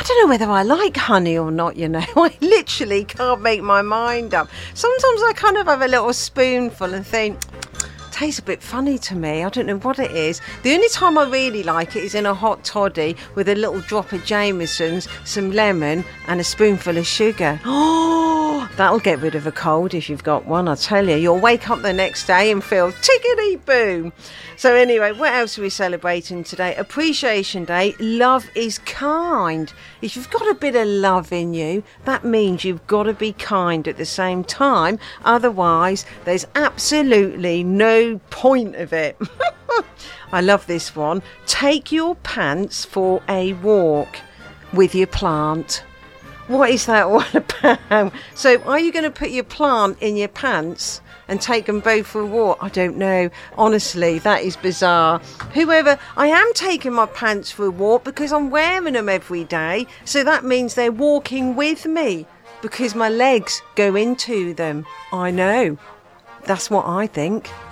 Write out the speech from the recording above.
I don't know whether I like honey or not, you know. I literally can't make my mind up. Sometimes I kind of have a little spoonful and think, tastes a bit funny to me. I don't know what it is. The only time I really like it is in a hot toddy with a little drop of Jameson's, some lemon and a spoonful of sugar. Oh, that'll get rid of a cold if you've got one, I tell you. You'll wake up the next day and feel tickety-boom. So anyway, what else are we celebrating today? Appreciation Day. Love is kind. If you've got a bit of love in you, that means you've got to be kind at the same time. Otherwise, there's absolutely no point of it. I love this one. Take your pants for a walk with your plant. What is that all about? So are you going to put your plant in your pants and take them both for a walk? I don't know. Honestly, that is bizarre. I am taking my pants for a walk because I'm wearing them every day. So that means they're walking with me because my legs go into them. I know. That's what I think.